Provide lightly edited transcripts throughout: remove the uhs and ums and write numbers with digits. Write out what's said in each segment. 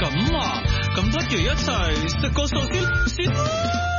咁啊，咁不如一齊食個壽司先啦。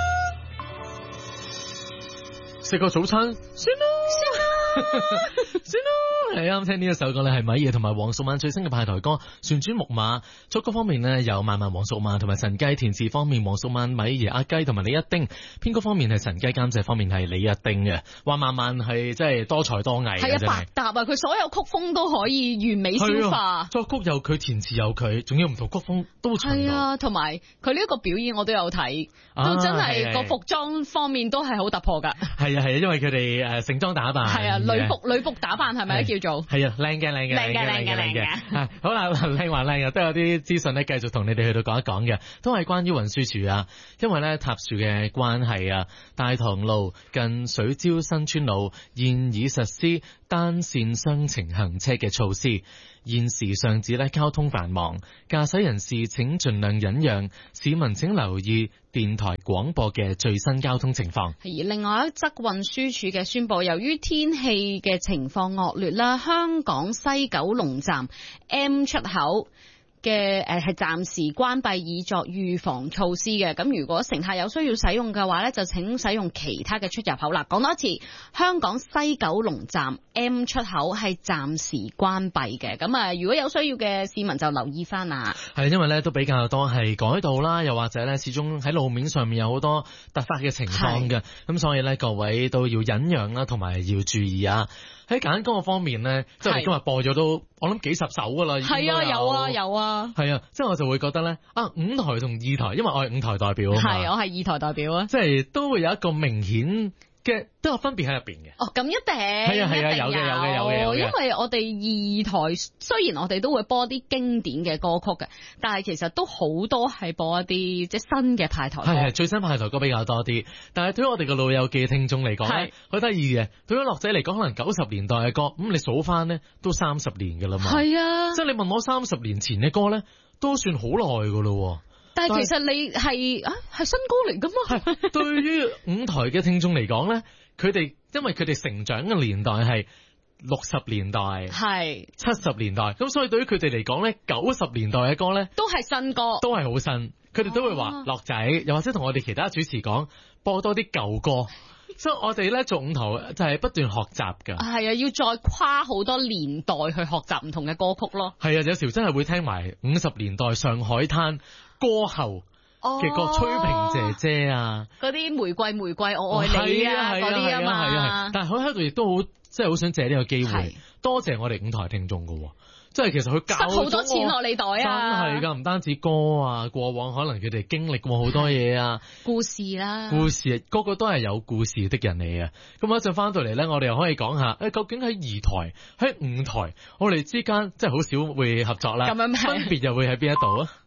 食個早餐先啦。先啦，係啱聽呢一首歌咧，係米爺同埋黃淑蔓最新嘅派台歌《旋轉木馬》。作曲方面呢，有萬萬、黃淑蔓同埋陳雞，填詞方面黃淑蔓、米爺、阿雞同埋李一丁，編曲方面係陳雞，監製方面係李一丁嘅。話萬萬係真係多才多藝嘅， 係啊，百搭啊！佢所有曲風都可以完美消化， 作曲有佢，填詞有佢，仲有唔同曲風都係啊，同埋佢呢一個表演我都有睇，都真係個服裝方面都係好突破噶。 係啊，因為佢哋盛裝打扮係啊。女服打扮係咪叫做？ 係啊，靚嘅。好啦，靚話靚嘅，都有啲資訊咧，繼續同你哋去到講一講嘅，都係關於運輸署啊。因為咧塌樹嘅關係啊，大棠路近水蕉新村路現已實施單線雙程行車嘅措施。現時上址咧交通繁忙，駕駛人士請盡量忍讓，市民請留意電台廣播嘅最新交通情況。 而另外一則運輸署嘅宣佈，由於天氣嘅情況惡劣啦，香港西九龍站 M 出口嘅係暫時關閉，以作預防措施嘅。咁如果乘客有需要使用嘅話呢，就請使用其他嘅出入口啦。講多一次，香港西九龍站 M 出口係暫時關閉嘅。咁啊，如果有需要嘅市民就留意翻啦。 係因為呢都比較多係改道啦，又或者呢始終喺路面上面有好多突發嘅情況嘅，咁所以呢各位都要忍讓啦，同埋要注意啊。喺揀歌嘅方面呢，即係我哋今日播咗都我諗幾十首噶啦， 係啊，有啊， 係啊，即係我就會覺得咧5台同2台，因為我係5台代表啊嘛， 係我係2台代表啊， 即係都會有一個明顯嘅都有分別喺入邊嘅。 哦，咁一定係啊，有嘅， 因為我哋2台雖然我哋都會播啲經典嘅歌曲嘅，但係其實都好多係播一啲即係新嘅派台歌。 係最新派台歌比較多啲，但係對於我哋嘅老友記聽眾嚟講咧，好得意嘅。對於樂仔嚟講，可能90年代嘅歌，咁你數翻咧都30年噶啦嘛。係啊，即係你問我30年前嘅歌咧，都算好耐噶咯。 但係其實你係新歌嚟噶嘛？ 對於5台嘅聽眾嚟講咧，因為佢哋成長嘅年代係60年代，係70年代，咁所以對於佢哋嚟講咧，90年代嘅歌咧都係新歌， 都係好新。佢哋都會話樂仔，又或者同我哋其他主持講播多啲舊歌。所以我哋咧做5台就係不斷學習噶。 係啊，要再跨好多年代去學習唔同嘅歌曲咯。 係啊，有時真係會聽埋50年代上海灘歌后嘅歌，崔萍姐姐啊， 嗰啲玫瑰我愛你啊嗰啲啊嘛。 但係佢喺度亦都好，即係好想借呢個機會，多謝我哋5台聽眾噶。即係其實佢教咗我好多錢落你袋啊！ 真係㗎，唔單止歌啊，過往可能佢哋經歷過好多嘢啊， 故事啦， 故事個個都係有故事的人嚟嘅。咁一陣翻到嚟咧，我哋又可以講下，究竟喺2台、喺5台，我哋之間即係好少會合作啦。咁樣分別又會喺邊一度啊？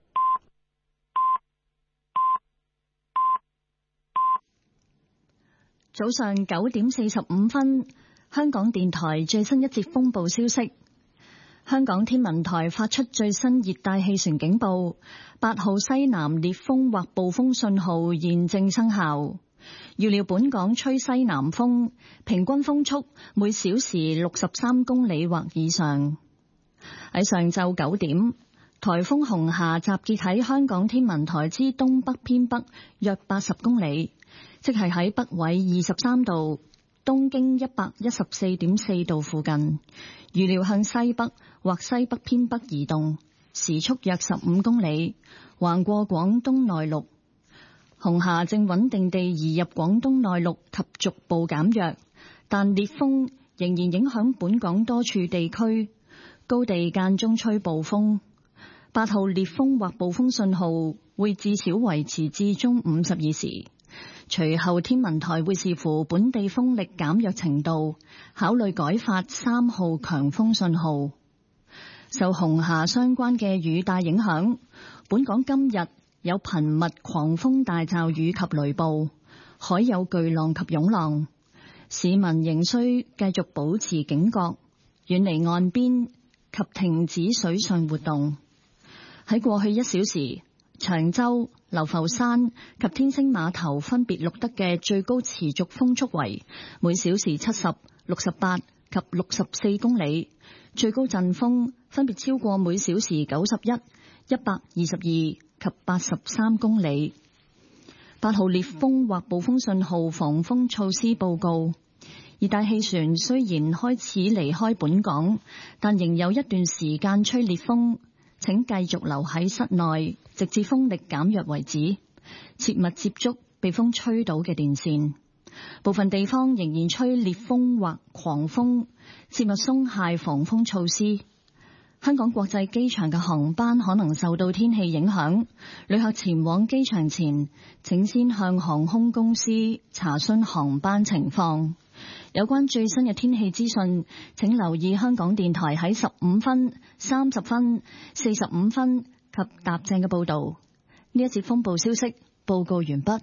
早上9點45分，香港電台最新一節風暴消息。香港天文台發出最新熱帶氣旋警報，8號西南烈風或暴風信號現正生效。預料本港吹西南風，平均風速每小時63公里或以上。喺上晝9點，颱風紅霞集結喺香港天文台之東北偏北約80公里，即係喺北緯23度、東經114.4度附近。預料向西北或西北偏北移動，時速約15公里，橫過廣東內陸。紅霞正穩定地移入廣東內陸及逐步減弱，但烈風仍然影響本港多處地區，高地間中吹暴風。8號烈風或暴風信號會至少維持至中午12時。隨後天文台會視乎本地風力減弱程度，考慮改發3號強風信號。受紅霞相關嘅雨帶影響，本港今日有頻密狂風大驟雨及雷暴，海有巨浪及湧浪。市民仍需繼續保持警覺，遠離岸邊及停止水上活動。喺過去1小時，長洲、流浮山及天星碼頭分別錄得嘅最高持續風速為每小時70、68及64公里，最高陣風分別超過每小時91、 122及83公里。8號烈風或暴風信號防風措施報告。熱帶氣旋雖然開始離開本港，但仍有一段時間吹烈風，請繼續留喺室內，直至風力減弱為止。切勿接觸被風吹倒嘅電線。部分地方仍然吹烈風或狂風，切勿鬆懈防風措施。香港國際機場嘅航班可能受到天氣影響，旅客前往機場前，請先向航空公司查詢航班情況。有關最新嘅天氣資訊，請留意香港電台喺15分、30分、45分及踏正嘅報導。呢一節風暴消息報告完畢。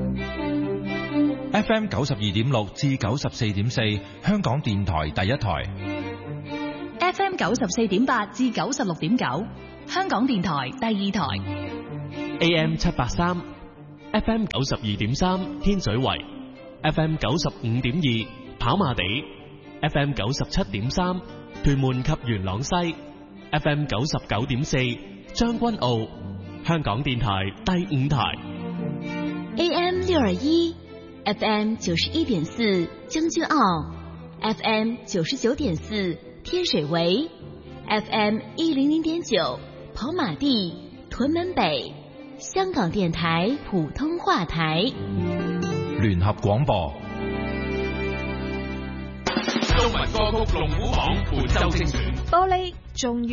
FM 92.6至94.4，香港電台第一台。 FM 94.8至96.9，香港電台第二台。 AM 783 ，FM 92.3天水圍，FM 95.2跑馬地，FM 97.3屯門及元朗西，FM 99.4將軍澳，香港電台第五台。 AM 621，FM 91.4將軍澳，FM 99.4天水圍 ，FM 100.9跑馬地屯門北，香港電台普通話台。 聯合廣播。 中文歌曲龍虎榜本周精選。 玻璃終於